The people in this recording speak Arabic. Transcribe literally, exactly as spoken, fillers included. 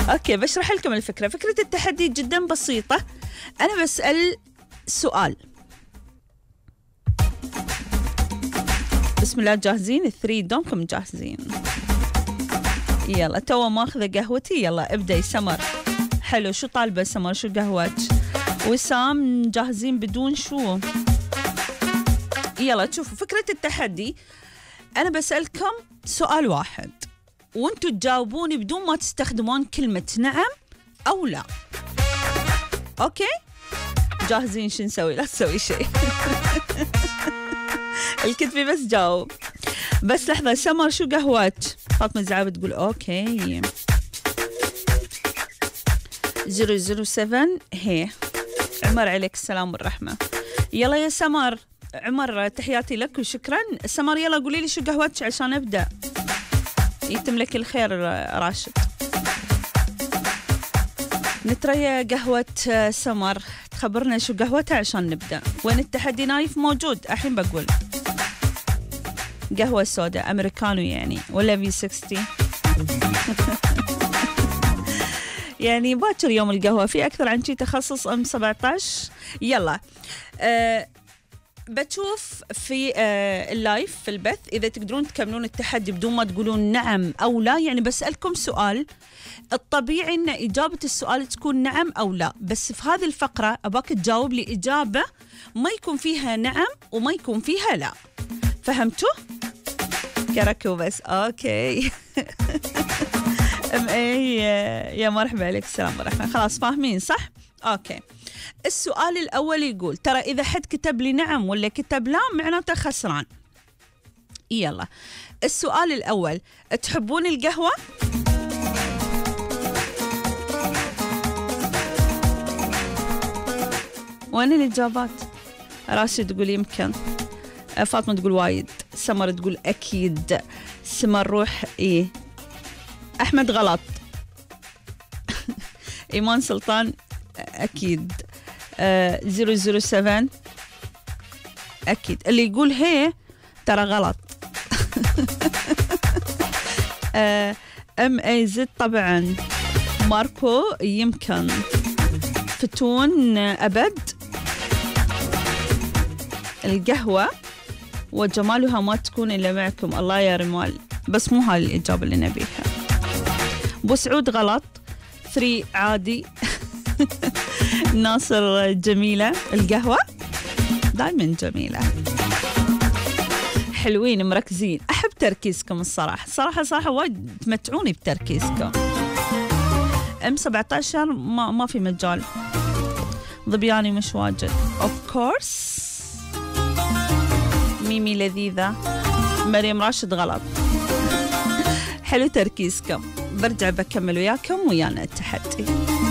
أوكي بشرح لكم الفكرة. فكرة التحدي جدا بسيطة. أنا بسأل سؤال. بسم الله جاهزين؟ الثري دومكم جاهزين؟ يلا تو ماخذة قهوتي. يلا ابدأي سمر. حلو. شو طالبة سمر؟ شو قهوتك؟ وسام جاهزين بدون شو؟ يلا تشوفوا فكرة التحدي. أنا بسألكم سؤال واحد وانتوا تجاوبوني بدون ما تستخدمون كلمة نعم أو لا. أوكي جاهزين؟ شو نسوي؟ لا تسوي شيء. الكتبي بس جاوب. بس لحظة سمر شو قهوتك؟ فاطمة الزعابة تقول أوكي. زيرو زيرو سفن هي عمر عليك السلام والرحمة. يلا يا سمر. عمر تحياتي لك وشكرا. سمر يلا قولي لي شو قهوتك عشان أبدأ. يتم لك الخير راشد. نتريا قهوة سمر تخبرنا شو قهوتها عشان نبدأ. وين التحدي نايف؟ موجود الحين بقول. قهوة سوداء أمريكانو يعني ولا في ستين؟ يعني باكر يوم القهوة. في أكثر عن شي تخصص أم سبعة عشر؟ يلا أه بتشوف في آه اللايف في البث إذا تقدرون تكملون التحدي بدون ما تقولون نعم أو لا. يعني بسألكم سؤال الطبيعي أن إجابة السؤال تكون نعم أو لا، بس في هذه الفقرة أباك تجاوب لي إجابة ما يكون فيها نعم وما يكون فيها لا. فهمتوا؟ كركوا بس. أوكي. ام اي يا مرحبا عليك السلام ورحمة. خلاص فاهمين صح؟ أوكي. السؤال الأول يقول ترى إذا حد كتب لي نعم ولا كتب لا معناته خسران. يلا السؤال الأول تحبون القهوة؟ وين الإجابات؟ راشد تقول يمكن، فاطمة تقول وايد، سمر تقول أكيد، سمر روح إيه، أحمد غلط. إيمان سلطان أكيد، آه زيرو زيرو سفن أكيد. اللي يقول هي ترى غلط. آه أم أي زد طبعا، ماركو يمكن، فتون أبد، القهوة وجمالها ما تكون إلا معكم. الله يا رمال، بس مو هاي الإجابة اللي نبيها. بو سعود غلط، ثري عادي. ناصر جميلة، القهوة دايما جميلة. حلوين مركزين، أحب تركيزكم الصراحة صراحة صراحة وايد تمتعوني بتركيزكم. ام سبعة عشر ما, ما في مجال. ظبياني مش واجد. of course. ميمي لذيذة. مريم راشد غلط. حلو تركيزكم. برجع بكمل وياكم ويانا التحدي.